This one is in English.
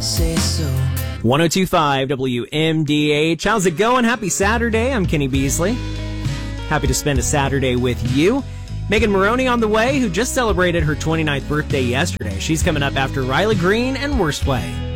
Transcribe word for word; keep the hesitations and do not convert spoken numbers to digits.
say so. one oh two point five W M D H. How's it going? Happy Saturday. I'm Kenny Beasley. Happy to spend a Saturday with you. Megan Maroney on the way, who just celebrated her twenty-ninth birthday yesterday. She's coming up after Riley Green and Worst Way.